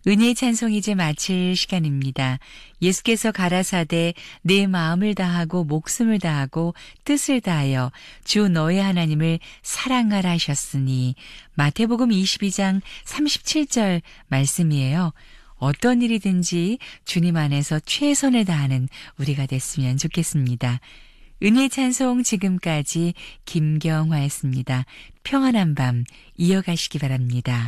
은혜의 찬송 이제 마칠 시간입니다. 예수께서 가라사대 내 마음을 다하고 목숨을 다하고 뜻을 다하여 주 너의 하나님을 사랑하라 하셨으니 마태복음 22장 37절 말씀이에요. 어떤 일이든지 주님 안에서 최선을 다하는 우리가 됐으면 좋겠습니다. 은혜의 찬송 지금까지 김경화였습니다. 평안한 밤 이어가시기 바랍니다.